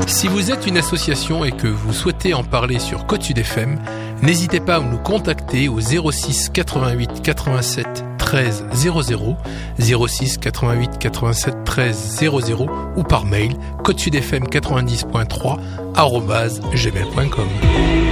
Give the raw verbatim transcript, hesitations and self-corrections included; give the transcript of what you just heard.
Si vous êtes une association et que vous souhaitez en parler sur Côte Sud F M, n'hésitez pas à nous contacter au zéro six quatre-vingt-huit quatre-vingt-sept treize zéro zéro, zéro six quatre-vingt-huit quatre-vingt-sept treize zéro zéro ou par mail côte sud f m quatre-vingt-dix point trois arobase gmail point com.